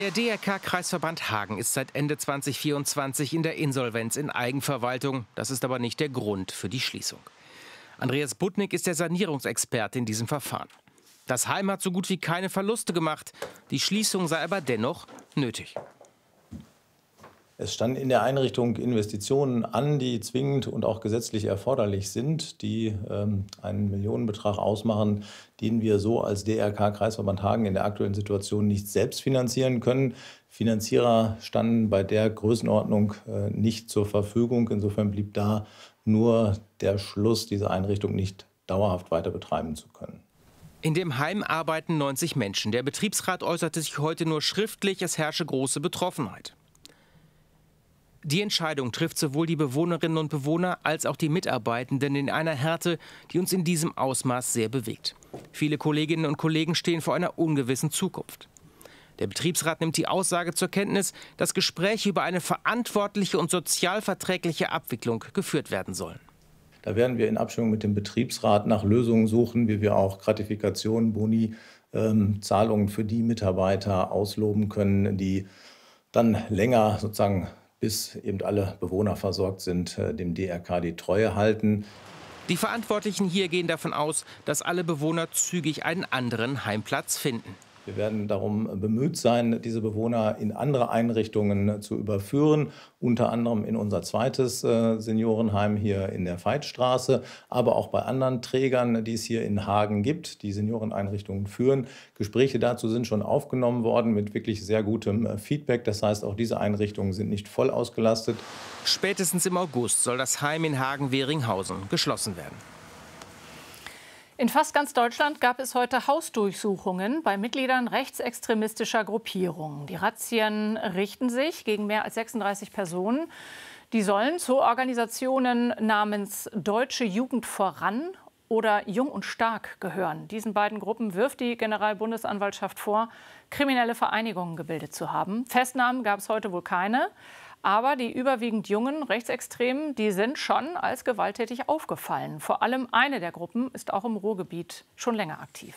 Der DRK-Kreisverband Hagen ist seit Ende 2024 in der Insolvenz in Eigenverwaltung. Das ist aber nicht der Grund für die Schließung. Andreas Budnick ist der Sanierungsexperte in diesem Verfahren. Das Heim hat so gut wie keine Verluste gemacht. Die Schließung sei aber dennoch nötig. Es standen in der Einrichtung Investitionen an, die zwingend und auch gesetzlich erforderlich sind, die einen Millionenbetrag ausmachen, den wir so als DRK-Kreisverband Hagen in der aktuellen Situation nicht selbst finanzieren können. Finanzierer standen bei der Größenordnung nicht zur Verfügung. Insofern blieb da nur der Schluss, diese Einrichtung nicht dauerhaft weiter betreiben zu können. In dem Heim arbeiten 90 Menschen. Der Betriebsrat äußerte sich heute nur schriftlich, es herrsche große Betroffenheit. Die Entscheidung trifft sowohl die Bewohnerinnen und Bewohner als auch die Mitarbeitenden in einer Härte, die uns in diesem Ausmaß sehr bewegt. Viele Kolleginnen und Kollegen stehen vor einer ungewissen Zukunft. Der Betriebsrat nimmt die Aussage zur Kenntnis, dass Gespräche über eine verantwortliche und sozialverträgliche Abwicklung geführt werden sollen. Da werden wir in Abstimmung mit dem Betriebsrat nach Lösungen suchen, wie wir auch Gratifikationen, Boni, Zahlungen für die Mitarbeiter ausloben können, die dann länger sozusagen bis eben alle Bewohner versorgt sind, dem DRK die Treue halten. Die Verantwortlichen hier gehen davon aus, dass alle Bewohner zügig einen anderen Heimplatz finden. Wir werden darum bemüht sein, diese Bewohner in andere Einrichtungen zu überführen, unter anderem in unser zweites Seniorenheim hier in der Veitstraße, aber auch bei anderen Trägern, die es hier in Hagen gibt, die Senioreneinrichtungen führen. Gespräche dazu sind schon aufgenommen worden mit wirklich sehr gutem Feedback. Das heißt, auch diese Einrichtungen sind nicht voll ausgelastet. Spätestens im August soll das Heim in Hagen-Wehringhausen geschlossen werden. In fast ganz Deutschland gab es heute Hausdurchsuchungen bei Mitgliedern rechtsextremistischer Gruppierungen. Die Razzien richten sich gegen mehr als 36 Personen. Die sollen zu Organisationen namens Deutsche Jugend voran oder Jung und Stark gehören. Diesen beiden Gruppen wirft die Generalbundesanwaltschaft vor, kriminelle Vereinigungen gebildet zu haben. Festnahmen gab es heute wohl keine. Aber die überwiegend jungen Rechtsextremen, die sind schon als gewalttätig aufgefallen. Vor allem eine der Gruppen ist auch im Ruhrgebiet schon länger aktiv.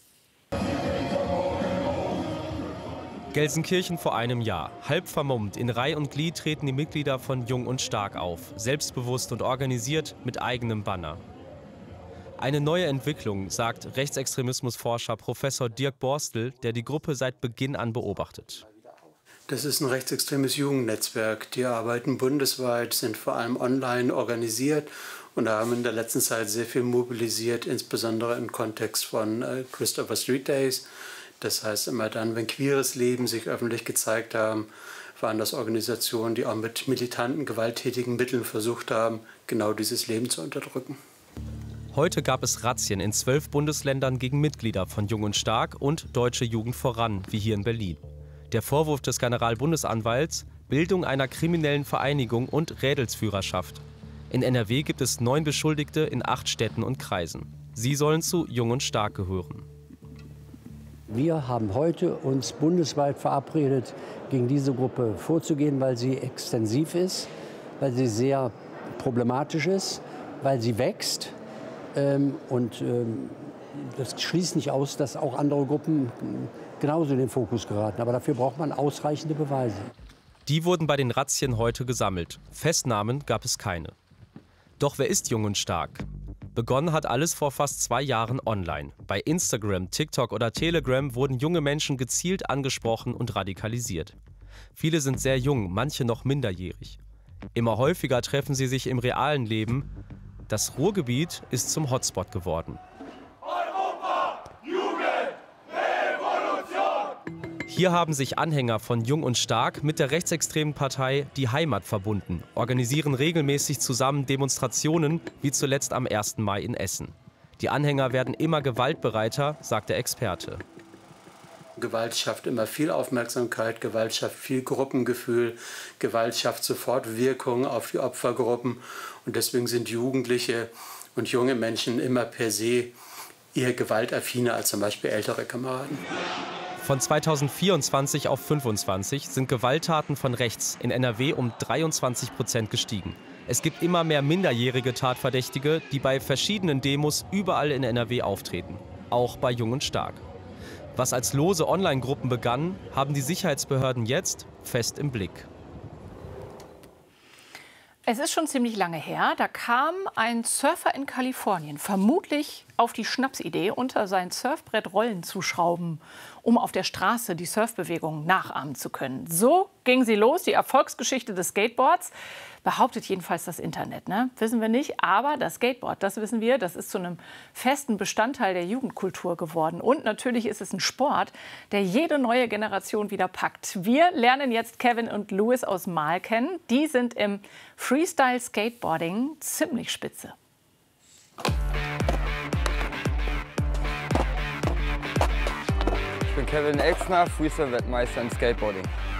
Gelsenkirchen vor einem Jahr. Halb vermummt, in Reih und Glied treten die Mitglieder von Jung und Stark auf. Selbstbewusst und organisiert mit eigenem Banner. Eine neue Entwicklung, sagt Rechtsextremismusforscher Professor Dirk Borstel, der die Gruppe seit Beginn an beobachtet. Das ist ein rechtsextremes Jugendnetzwerk. Die arbeiten bundesweit, sind vor allem online organisiert und haben in der letzten Zeit sehr viel mobilisiert, insbesondere im Kontext von Christopher Street Days. Das heißt, immer dann, wenn queeres Leben sich öffentlich gezeigt haben, waren das Organisationen, die auch mit militanten, gewalttätigen Mitteln versucht haben, genau dieses Leben zu unterdrücken. Heute gab es Razzien in 12 Bundesländern gegen Mitglieder von Jung und Stark und Deutsche Jugend voran, wie hier in Berlin. Der Vorwurf des Generalbundesanwalts: Bildung einer kriminellen Vereinigung und Rädelsführerschaft. In NRW gibt es 9 Beschuldigte in 8 Städten und Kreisen. Sie sollen zu Jung und Stark gehören. Wir haben heute uns bundesweit verabredet, gegen diese Gruppe vorzugehen, weil sie extensiv ist, weil sie sehr problematisch ist, weil sie wächst. Das schließt nicht aus, dass auch andere Gruppen genauso in den Fokus geraten. Aber dafür braucht man ausreichende Beweise. Die wurden bei den Razzien heute gesammelt. Festnahmen gab es keine. Doch wer ist Jung und Stark? Begonnen hat alles vor fast 2 Jahren online. Bei Instagram, TikTok oder Telegram wurden junge Menschen gezielt angesprochen und radikalisiert. Viele sind sehr jung, manche noch minderjährig. Immer häufiger treffen sie sich im realen Leben. Das Ruhrgebiet ist zum Hotspot geworden. Hier haben sich Anhänger von Jung und Stark mit der rechtsextremen Partei Die Heimat verbunden, organisieren regelmäßig zusammen Demonstrationen, wie zuletzt am 1. Mai in Essen. Die Anhänger werden immer gewaltbereiter, sagt der Experte. Gewalt schafft immer viel Aufmerksamkeit, Gewalt schafft viel Gruppengefühl, Gewalt schafft sofort Wirkung auf die Opfergruppen. Und deswegen sind Jugendliche und junge Menschen immer per se eher gewaltaffiner als zum Beispiel ältere Kameraden. Von 2024 auf 2025 sind Gewalttaten von rechts in NRW um 23% gestiegen. Es gibt immer mehr minderjährige Tatverdächtige, die bei verschiedenen Demos überall in NRW auftreten. Auch bei Jung und Stark. Was als lose Online-Gruppen begann, haben die Sicherheitsbehörden jetzt fest im Blick. Es ist schon ziemlich lange her, da kam ein Surfer in Kalifornien vermutlich auf die Schnapsidee, unter sein Surfbrett Rollen zu schrauben, um auf der Straße die Surfbewegung nachahmen zu können. So ging sie los, die Erfolgsgeschichte des Skateboards. Behauptet jedenfalls das Internet, ne? Wissen wir nicht, aber das Skateboard, das wissen wir, das ist zu einem festen Bestandteil der Jugendkultur geworden. Und natürlich ist es ein Sport, der jede neue Generation wieder packt. Wir lernen jetzt Kevin und Louis aus Marl kennen. Die sind im Freestyle-Skateboarding ziemlich spitze. Ich bin Kevin Exner, Freestyle-Weltmeister im Skateboarding.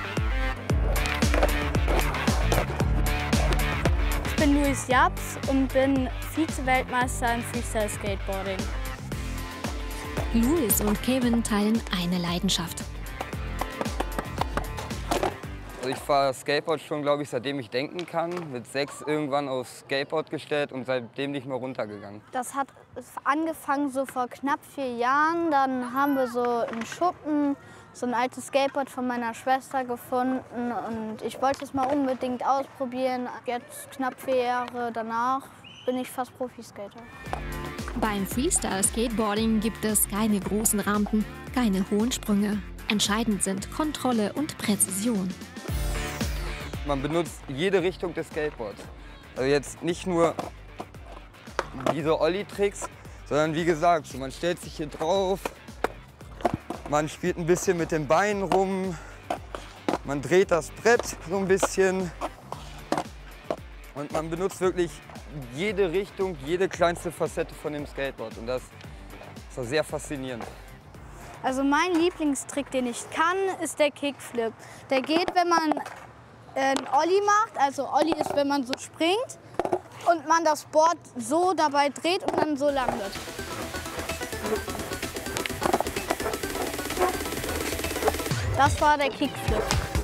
Ich bin Louis Japs und bin Vize-Weltmeister im Freestyle-Skateboarding. Louis und Kevin teilen eine Leidenschaft. Also ich fahre Skateboard schon, glaube ich, seitdem ich denken kann. Mit 6 irgendwann aufs Skateboard gestellt und seitdem nicht mehr runtergegangen. Das hat angefangen so vor knapp 4 Jahren. Dann haben wir so im Schuppen so ein altes Skateboard von meiner Schwester gefunden und ich wollte es mal unbedingt ausprobieren. Jetzt knapp 4 Jahre danach bin ich fast Profiskater. Beim Freestyle-Skateboarding gibt es keine großen Rampen, keine hohen Sprünge. Entscheidend sind Kontrolle und Präzision. Man benutzt jede Richtung des Skateboards. Also jetzt nicht nur diese Ollie-Tricks, sondern wie gesagt, so man stellt sich hier drauf, man spielt ein bisschen mit den Beinen rum, man dreht das Brett so ein bisschen und man benutzt wirklich jede Richtung, jede kleinste Facette von dem Skateboard und das ist auch sehr faszinierend. Also mein Lieblingstrick, den ich kann, ist der Kickflip. Der geht, wenn man einen Ollie macht, also Ollie ist, wenn man so springt und man das Board so dabei dreht und dann so landet. Das war der Kickflip.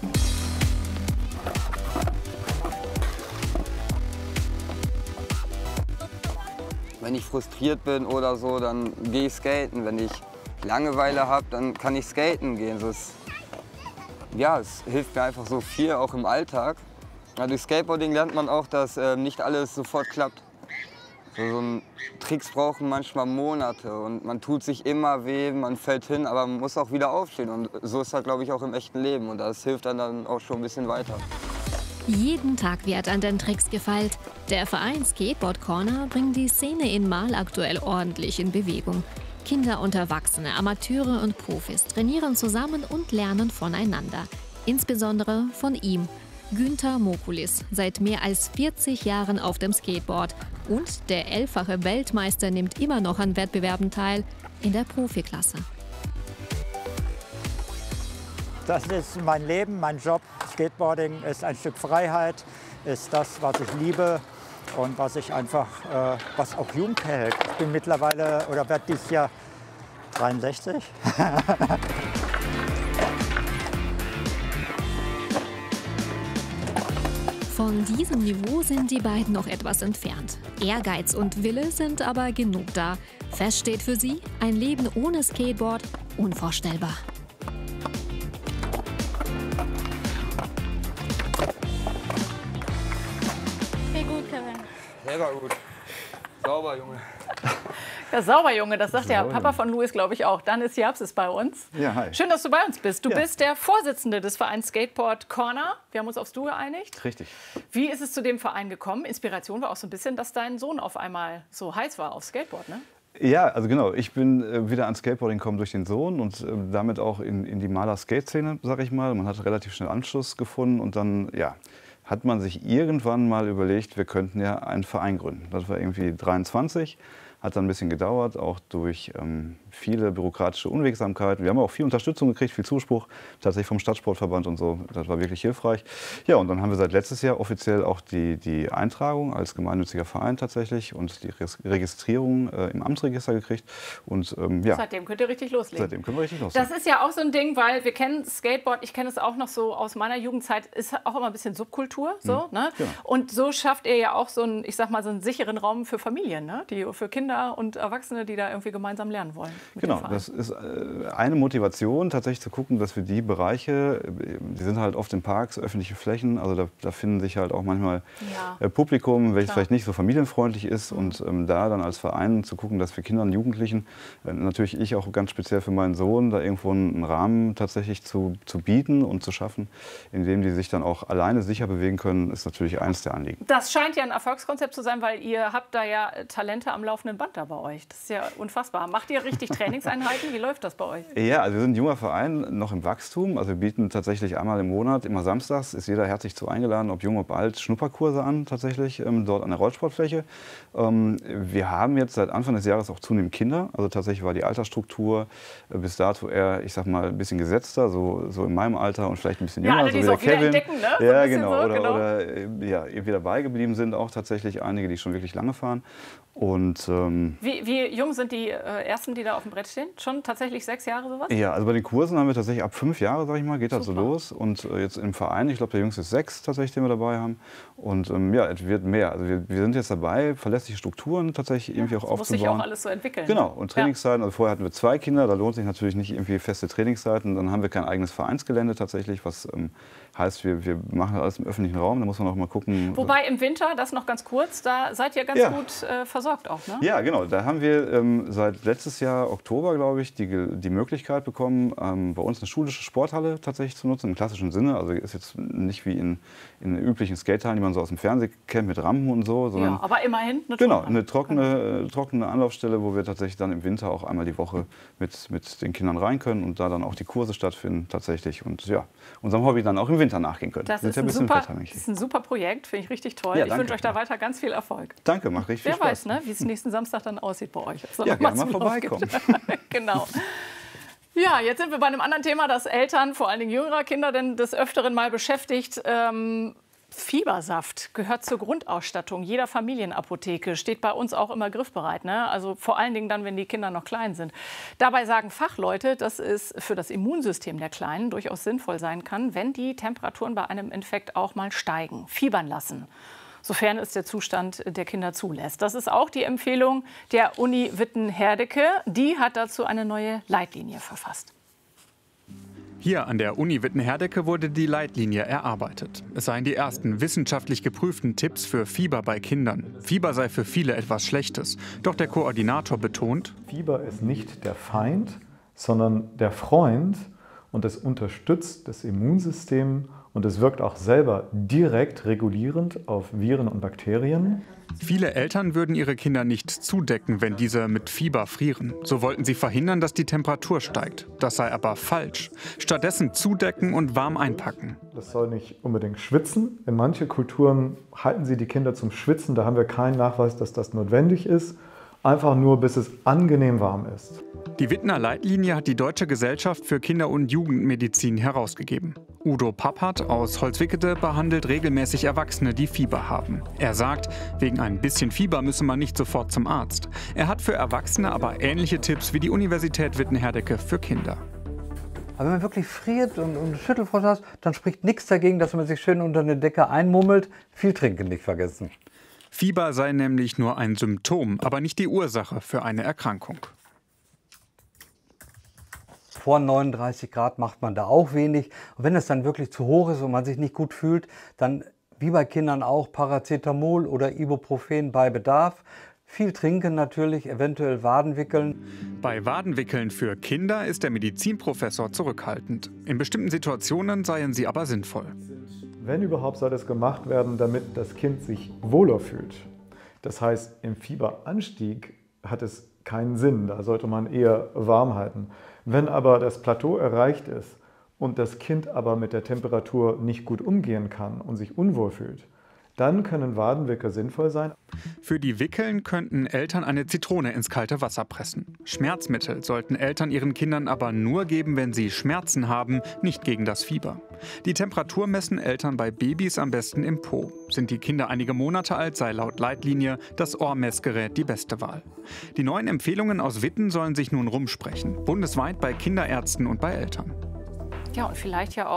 Wenn ich frustriert bin oder so, dann gehe ich skaten. Wenn ich Langeweile habe, dann kann ich skaten gehen. Es hilft mir einfach so viel, auch im Alltag. Ja, durch Skateboarding lernt man auch, dass nicht alles sofort klappt. So Tricks brauchen manchmal Monate und man tut sich immer weh, man fällt hin, aber man muss auch wieder aufstehen. Und so ist das, glaube ich, auch im echten Leben und das hilft dann auch schon ein bisschen weiter. Jeden Tag wird an den Tricks gefeilt. Der Verein Skateboard Corner bringt die Szene in Marl aktuell ordentlich in Bewegung. Kinder und Erwachsene, Amateure und Profis trainieren zusammen und lernen voneinander. Insbesondere von ihm, Günther Mokulis, seit mehr als 40 Jahren auf dem Skateboard. Und der 11-fache Weltmeister nimmt immer noch an Wettbewerben teil, in der Profiklasse. Das ist mein Leben, mein Job. Skateboarding ist ein Stück Freiheit, ist das, was ich liebe und was ich einfach, was auch jung hält. Ich bin mittlerweile, oder werde dieses Jahr 63. Von diesem Niveau sind die beiden noch etwas entfernt. Ehrgeiz und Wille sind aber genug da. Fest steht für sie, ein Leben ohne Skateboard unvorstellbar. Sehr gut, Kevin. Selber gut. Sauber, Junge. Ja, sauber, Junge, das sagt der Papa von Louis, glaube ich, auch. Dennis Japs ist bei uns. Ja, hi. Schön, dass du bei uns bist. Du bist der Vorsitzende des Vereins Skateboard Corner. Wir haben uns aufs Du geeinigt. Richtig. Wie ist es zu dem Verein gekommen? Inspiration war auch so ein bisschen, dass dein Sohn auf einmal so heiß war auf Skateboard, ne? Ja, also genau. Ich bin wieder ans Skateboarding gekommen durch den Sohn und damit auch in die Maler-Skate-Szene, sag ich mal. Man hat relativ schnell Anschluss gefunden und dann, ja, hat man sich irgendwann mal überlegt, wir könnten ja einen Verein gründen. Das war irgendwie 23. Hat dann ein bisschen gedauert, auch durch viele bürokratische Unwegsamkeiten. Wir haben auch viel Unterstützung gekriegt, viel Zuspruch, tatsächlich vom Stadtsportverband und so. Das war wirklich hilfreich. Ja, und dann haben wir seit letztes Jahr offiziell auch die Eintragung als gemeinnütziger Verein tatsächlich und die Registrierung im Amtsregister gekriegt. Und ja. Seitdem könnt ihr richtig loslegen. Seitdem können wir richtig loslegen. Das ist ja auch so ein Ding, weil wir kennen Skateboard, ich kenne es auch noch so aus meiner Jugendzeit, ist auch immer ein bisschen Subkultur. So, ne? Genau. Und so schafft ihr ja auch so einen, ich sag mal, so einen sicheren Raum für Familien, ne? Für Kinder Kinder und Erwachsene, die da irgendwie gemeinsam lernen wollen. Genau, das ist eine Motivation, tatsächlich zu gucken, dass wir die Bereiche, die sind halt oft in Parks, öffentliche Flächen, also da finden sich halt auch manchmal Publikum, welches vielleicht nicht so familienfreundlich ist und da dann als Verein zu gucken, dass wir Kindern und Jugendlichen, natürlich ich auch ganz speziell für meinen Sohn, da irgendwo einen Rahmen tatsächlich zu bieten und zu schaffen, in dem die sich dann auch alleine sicher bewegen können, ist natürlich eins der Anliegen. Das scheint ja ein Erfolgskonzept zu sein, weil ihr habt da ja Talente am laufenden Band da bei euch. Das ist ja unfassbar. Macht ihr richtig Trainingseinheiten? Wie läuft das bei euch? Ja, also wir sind ein junger Verein, noch im Wachstum. Also wir bieten tatsächlich einmal im Monat, immer samstags, ist jeder herzlich zu eingeladen, ob jung, ob alt, Schnupperkurse an, tatsächlich dort an der Rollsportfläche. Wir haben jetzt seit Anfang des Jahres auch zunehmend Kinder. Also tatsächlich war die Altersstruktur bis dato eher, ich sag mal, ein bisschen gesetzter, so in meinem Alter und vielleicht ein bisschen jünger, alle, so wie der Kevin. Entdecken, ne? Ja, so genau. So, oder ja, irgendwie dabei geblieben sind auch tatsächlich einige, die schon wirklich lange fahren. Und, wie jung sind die Ersten, die da auf dem Brett stehen? Schon tatsächlich 6 Jahre sowas? Ja, also bei den Kursen haben wir tatsächlich ab 5 Jahre, sag ich mal, geht das so los. Und jetzt im Verein, ich glaube, der Jüngste ist 6 tatsächlich, den wir dabei haben. Und ja, es wird mehr. Also wir sind jetzt dabei, verlässliche Strukturen tatsächlich irgendwie auch aufzubauen. Das muss sich auch alles so entwickeln. Genau, und Trainingszeiten. Also vorher hatten wir 2 Kinder, da lohnt sich natürlich nicht irgendwie feste Trainingszeiten. Dann haben wir kein eigenes Vereinsgelände tatsächlich, was heißt, wir machen alles im öffentlichen Raum. Da muss man auch mal gucken. Wobei im Winter, das noch ganz kurz, da seid ihr ganz gut versorgt auch, ne? Ja, genau. Da haben wir seit letztes Jahr Oktober, glaube ich, die Möglichkeit bekommen, bei uns eine schulische Sporthalle tatsächlich zu nutzen, im klassischen Sinne. Also ist jetzt nicht wie in üblichen Skatehallen, die man so aus dem Fernsehen kennt, mit Rampen und so. Sondern aber immerhin eine Genau, eine trockene Anlaufstelle, wo wir tatsächlich dann im Winter auch einmal die Woche mit den Kindern rein können und da dann auch die Kurse stattfinden tatsächlich. Und ja, unserem Hobby dann auch im Winter nachgehen können. Das ist ein super Projekt, finde ich richtig toll. Ja, ich wünsche euch da weiter ganz viel Erfolg. Danke, macht richtig viel Spaß. Wer weiß, ne, wie es nächsten Samstag dann aussieht bei euch. Ja, gerne mal vorbeikommen. Genau. Ja, jetzt sind wir bei einem anderen Thema, das Eltern, vor allen Dingen jüngerer Kinder, denn des Öfteren mal beschäftigt. Fiebersaft gehört zur Grundausstattung jeder Familienapotheke, steht bei uns auch immer griffbereit, ne? Also vor allen Dingen dann, wenn die Kinder noch klein sind. Dabei sagen Fachleute, dass es für das Immunsystem der Kleinen durchaus sinnvoll sein kann, wenn die Temperaturen bei einem Infekt auch mal steigen, fiebern lassen, sofern es der Zustand der Kinder zulässt. Das ist auch die Empfehlung der Uni Witten-Herdecke. Die hat dazu eine neue Leitlinie verfasst. Hier an der Uni Witten-Herdecke wurde die Leitlinie erarbeitet. Es seien die ersten wissenschaftlich geprüften Tipps für Fieber bei Kindern. Fieber sei für viele etwas Schlechtes. Doch der Koordinator betont: Fieber ist nicht der Feind, sondern der Freund. Und es unterstützt das Immunsystem und es wirkt auch selber direkt regulierend auf Viren und Bakterien. Viele Eltern würden ihre Kinder nicht zudecken, wenn diese mit Fieber frieren. So wollten sie verhindern, dass die Temperatur steigt. Das sei aber falsch. Stattdessen zudecken und warm einpacken. Das soll nicht unbedingt schwitzen. In manchen Kulturen halten sie die Kinder zum Schwitzen. Da haben wir keinen Nachweis, dass das notwendig ist. Einfach nur, bis es angenehm warm ist. Die Wittner Leitlinie hat die Deutsche Gesellschaft für Kinder- und Jugendmedizin herausgegeben. Udo Pappert aus Holzwickede behandelt regelmäßig Erwachsene, die Fieber haben. Er sagt, wegen ein bisschen Fieber müsse man nicht sofort zum Arzt. Er hat für Erwachsene aber ähnliche Tipps wie die Universität Witten-Herdecke für Kinder. Aber wenn man wirklich friert und Schüttelfrost hat, dann spricht nichts dagegen, dass man sich schön unter eine Decke einmummelt. Viel trinken nicht vergessen. Fieber sei nämlich nur ein Symptom, aber nicht die Ursache für eine Erkrankung. Vor 39 Grad macht man da auch wenig. Und wenn es dann wirklich zu hoch ist und man sich nicht gut fühlt, dann wie bei Kindern auch Paracetamol oder Ibuprofen bei Bedarf. Viel trinken natürlich, eventuell Waden wickeln. Bei Wadenwickeln für Kinder ist der Medizinprofessor zurückhaltend. In bestimmten Situationen seien sie aber sinnvoll. Wenn überhaupt, soll das gemacht werden, damit das Kind sich wohler fühlt. Das heißt, im Fieberanstieg hat es keinen Sinn, da sollte man eher warm halten. Wenn aber das Plateau erreicht ist und das Kind aber mit der Temperatur nicht gut umgehen kann und sich unwohl fühlt, dann können Wadenwickel sinnvoll sein. Für die Wickeln könnten Eltern eine Zitrone ins kalte Wasser pressen. Schmerzmittel sollten Eltern ihren Kindern aber nur geben, wenn sie Schmerzen haben, nicht gegen das Fieber. Die Temperatur messen Eltern bei Babys am besten im Po. Sind die Kinder einige Monate alt, sei laut Leitlinie das Ohrmessgerät die beste Wahl. Die neuen Empfehlungen aus Witten sollen sich nun rumsprechen. Bundesweit bei Kinderärzten und bei Eltern. Ja, und vielleicht ja auch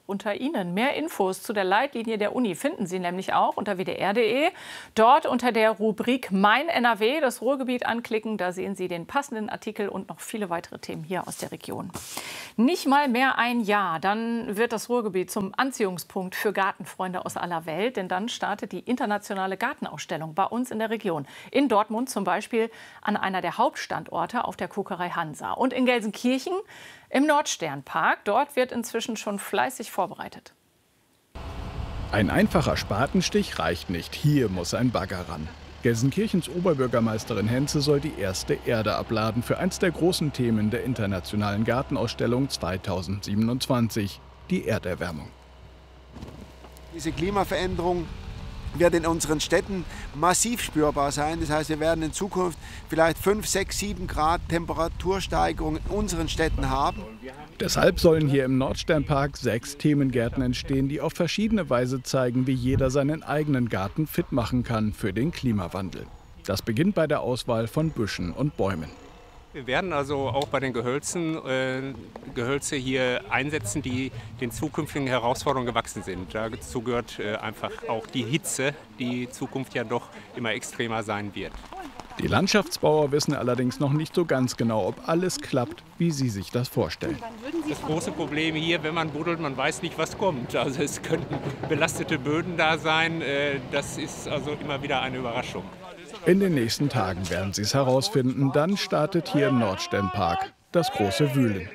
unter Ihnen. Mehr Infos zu der Leitlinie der Uni finden Sie nämlich auch unter wdr.de. Dort unter der Rubrik Mein NRW das Ruhrgebiet anklicken. Da sehen Sie den passenden Artikel und noch viele weitere Themen hier aus der Region. Nicht mal mehr ein Jahr, dann wird das Ruhrgebiet zum Anziehungspunkt für Gartenfreunde aus aller Welt. Denn dann startet die internationale Gartenausstellung bei uns in der Region. In Dortmund zum Beispiel an einer der Hauptstandorte auf der Kokerei Hansa. Und in Gelsenkirchen im Nordsternpark. Dort wird inzwischen schon fleißig vorbereitet. Ein einfacher Spatenstich reicht nicht. Hier muss ein Bagger ran. Gelsenkirchens Oberbürgermeisterin Henze soll die erste Erde abladen für eins der großen Themen der Internationalen Gartenausstellung 2027, die Erderwärmung. Diese Klimaveränderung wird in unseren Städten massiv spürbar sein. Das heißt, wir werden in Zukunft vielleicht 5, 6, 7 Grad Temperatursteigerung in unseren Städten haben. Deshalb sollen hier im Nordsternpark 6 Themengärten entstehen, die auf verschiedene Weise zeigen, wie jeder seinen eigenen Garten fit machen kann für den Klimawandel. Das beginnt bei der Auswahl von Büschen und Bäumen. Wir werden also auch bei den Gehölze hier einsetzen, die den zukünftigen Herausforderungen gewachsen sind. Dazu gehört einfach auch die Hitze, die in Zukunft ja doch immer extremer sein wird. Die Landschaftsbauer wissen allerdings noch nicht so ganz genau, ob alles klappt, wie sie sich das vorstellen. Das große Problem hier, wenn man buddelt, man weiß nicht, was kommt. Also es könnten belastete Böden da sein. Das ist also immer wieder eine Überraschung. In den nächsten Tagen werden sie es herausfinden. Dann startet hier im Nordsternpark das große Wühlen.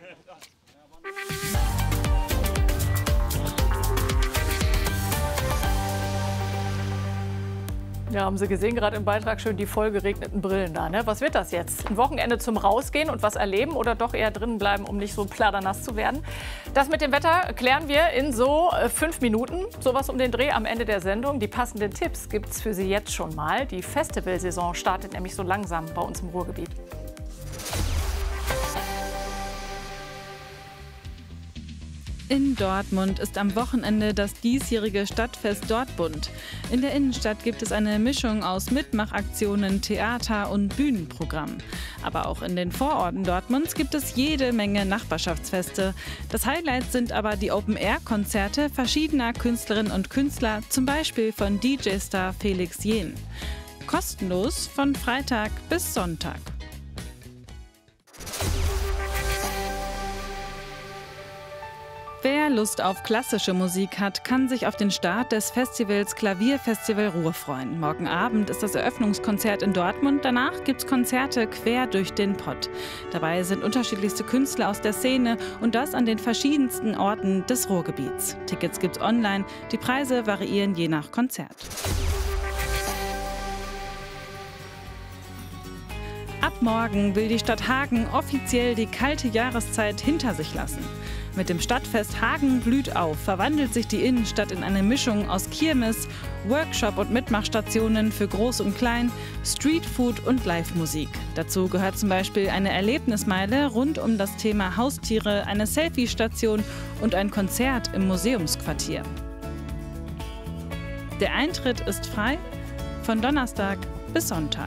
Ja, haben Sie gesehen, gerade im Beitrag schön die voll geregneten Brillen da. Ne? Was wird das jetzt? Ein Wochenende zum Rausgehen und was erleben oder doch eher drinnen bleiben, um nicht so pladernass zu werden? Das mit dem Wetter klären wir in so 5 Minuten. Sowas um den Dreh am Ende der Sendung. Die passenden Tipps gibt es für Sie jetzt schon mal. Die Festivalsaison startet nämlich so langsam bei uns im Ruhrgebiet. In Dortmund ist am Wochenende das diesjährige Stadtfest Dortbund. In der Innenstadt gibt es eine Mischung aus Mitmachaktionen, Theater und Bühnenprogramm. Aber auch in den Vororten Dortmunds gibt es jede Menge Nachbarschaftsfeste. Das Highlight sind aber die Open-Air-Konzerte verschiedener Künstlerinnen und Künstler, zum Beispiel von DJ-Star Felix Jähn. Kostenlos von Freitag bis Sonntag. Wer Lust auf klassische Musik hat, kann sich auf den Start des Festivals Klavierfestival Ruhr freuen. Morgen Abend ist das Eröffnungskonzert in Dortmund. Danach gibt es Konzerte quer durch den Pott. Dabei sind unterschiedlichste Künstler aus der Szene und das an den verschiedensten Orten des Ruhrgebiets. Tickets gibt's online. Die Preise variieren je nach Konzert. Ab morgen will die Stadt Hagen offiziell die kalte Jahreszeit hinter sich lassen. Mit dem Stadtfest Hagen blüht auf verwandelt sich die Innenstadt in eine Mischung aus Kirmes, Workshop und Mitmachstationen für Groß und Klein, Streetfood und Live-Musik. Dazu gehört zum Beispiel eine Erlebnismeile rund um das Thema Haustiere, eine Selfie-Station und ein Konzert im Museumsquartier. Der Eintritt ist frei von Donnerstag bis Sonntag.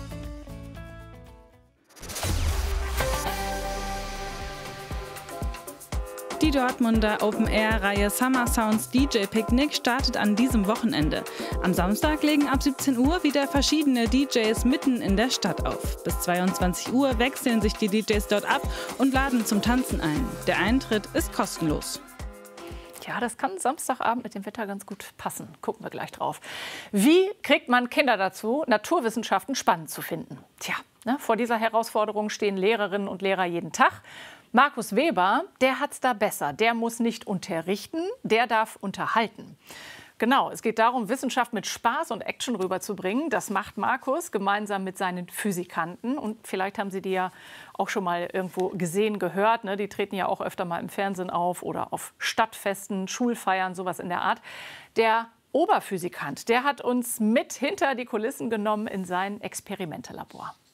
Die Dortmunder Open-Air-Reihe Summer Sounds DJ Picnic startet an diesem Wochenende. Am Samstag legen ab 17 Uhr wieder verschiedene DJs mitten in der Stadt auf. Bis 22 Uhr wechseln sich die DJs dort ab und laden zum Tanzen ein. Der Eintritt ist kostenlos. Ja, das kann Samstagabend mit dem Wetter ganz gut passen. Gucken wir gleich drauf. Wie kriegt man Kinder dazu, Naturwissenschaften spannend zu finden? Tja, vor dieser Herausforderung stehen Lehrerinnen und Lehrer jeden Tag. Markus Weber, der hat's da besser. Der muss nicht unterrichten, der darf unterhalten. Genau, es geht darum, Wissenschaft mit Spaß und Action rüberzubringen. Das macht Markus gemeinsam mit seinen Physikanten. Und vielleicht haben Sie die ja auch schon mal irgendwo gesehen, gehört. Ne? Die treten ja auch öfter mal im Fernsehen auf oder auf Stadtfesten, Schulfeiern, sowas in der Art. Der Oberphysikant, der hat uns mit hinter die Kulissen genommen in sein Experimentelabor.